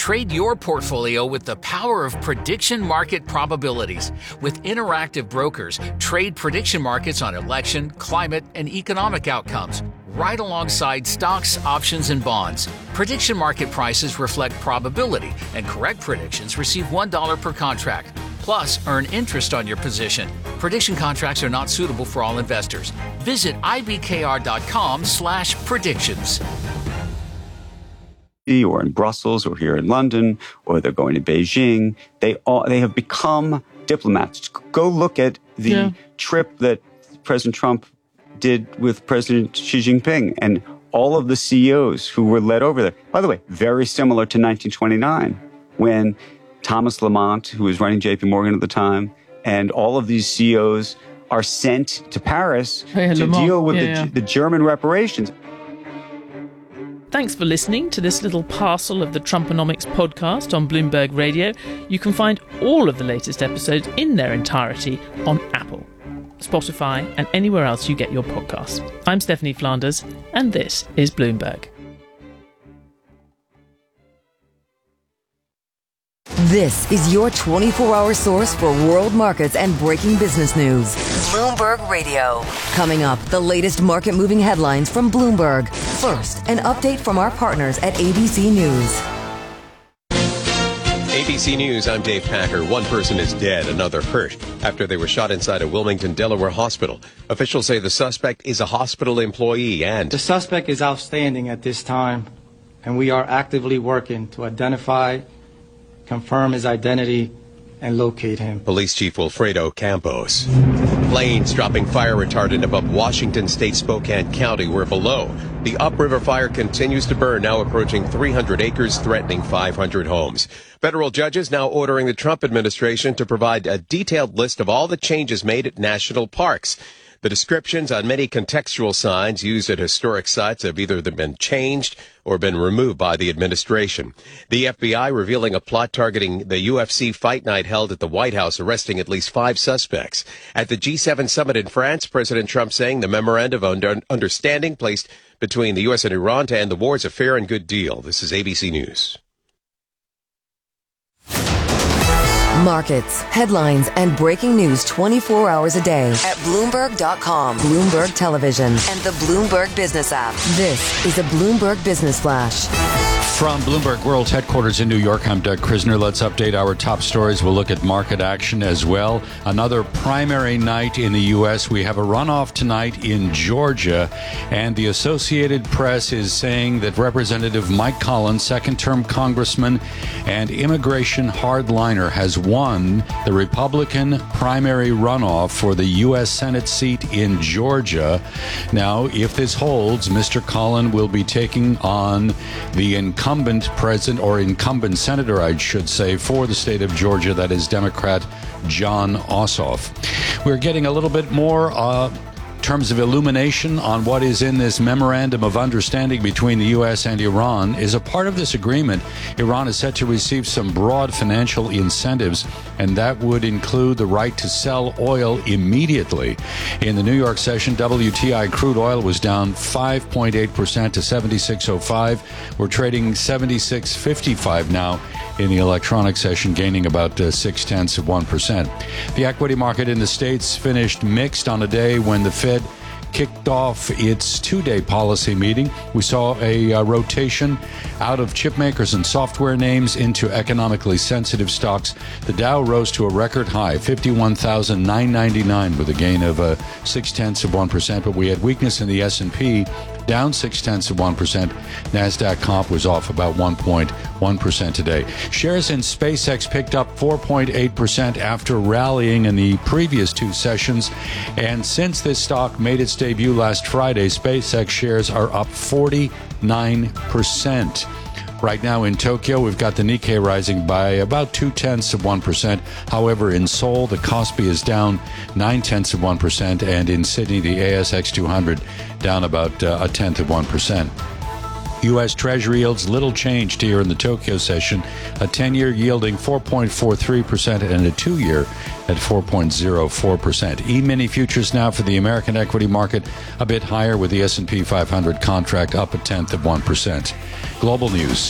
Trade your portfolio with the power of prediction market probabilities. With interactive brokers, trade prediction markets on election, climate, and economic outcomes, right alongside stocks, options, and bonds. Prediction market prices reflect probability, and correct predictions receive $1 per contract. Plus, earn interest on your position. Prediction contracts are not suitable for all investors. Visit ibkr.com/predictions. Or in Brussels, or here in London, or they're going to Beijing. They have become diplomats. Go look at the trip that President Trump did with President Xi Jinping and all of the CEOs who were led over there. By the way, very similar to 1929, when Thomas Lamont, who was running JP Morgan at the time, and all of these CEOs are sent to Paris to deal with the German reparations. Thanks for listening to this little parcel of the Trumponomics podcast on Bloomberg Radio. You can find all of the latest episodes in their entirety on Apple, Spotify, and anywhere else you get your podcasts. I'm Stephanie Flanders, and this is Bloomberg. This is your 24-hour source for world markets and breaking business news. Bloomberg Radio. Coming up, the latest market-moving headlines from Bloomberg. First, an update from our partners at ABC News. ABC News, I'm Dave Packer. One person is dead, another hurt after they were shot inside a Wilmington, Delaware hospital. Officials say the suspect is a hospital employee and... The suspect is outstanding at this time, and we are actively working to identify, confirm his identity, and locate him. Police Chief Wilfredo Campos. Planes dropping fire retardant above Washington State, Spokane County. We're below. The upriver fire continues to burn, now approaching 300 acres, threatening 500 homes. Federal judges now ordering the Trump administration to provide a detailed list of all the changes made at national parks. The descriptions on many contextual signs used at historic sites have either been changed or been removed by the administration. The FBI revealing a plot targeting the UFC fight night held at the White House, arresting at least 5 suspects. At the G7 summit in France, President Trump saying the memorandum of understanding placed between the U.S. and Iran to end the war is a fair and good deal. This is ABC News. Markets, headlines, and breaking news 24 hours a day at Bloomberg.com, Bloomberg Television, and the Bloomberg Business app. This is a Bloomberg Business Flash. From Bloomberg World's headquarters in New York, I'm Doug Krisner. Let's update our top stories. We'll look at market action as well. Another primary night in the U.S. We have a runoff tonight in Georgia, and the Associated Press is saying that Representative Mike Collins, second-term congressman and immigration hardliner, has won the Republican primary runoff for the U.S. Senate seat in Georgia. Now, if this holds, Mr. Collins will be taking on the incumbent president, or incumbent senator, I should say, for the state of Georgia, that is Democrat Jon Ossoff. We're getting a little bit more terms of illumination on what is in this memorandum of understanding between the U.S. and Iran. Is a part of this agreement, Iran is set to receive some broad financial incentives, and that would include the right to sell oil immediately. In the New York session, WTI crude oil was down 5.8% to $76.05. We're trading $76.55 now in the electronic session, gaining about 0.6%. The equity market in the States finished mixed on a day when the Fed kicked off its 2-day policy meeting. We saw a rotation out of chip makers and software names into economically sensitive stocks. The Dow rose to a record high, 51,999, with a gain of 0.6%. But we had weakness in the S&P, down 0.6%. NASDAQ comp was off about 1.1% today. Shares in SpaceX picked up 4.8% after rallying in the previous 2 sessions. And since this stock made its debut last Friday, SpaceX shares are up 49%. Right now in Tokyo, we've got the Nikkei rising by about 0.2%. However, in Seoul, the Kospi is down 0.9%, and in Sydney, the ASX 200 down about 0.1%. U.S. Treasury yields little changed here in the Tokyo session. A 10-year yielding 4.43% and a 2-year at 4.04%. E-mini futures now for the American equity market a bit higher, with the S&P 500 contract up 0.1%. Global news.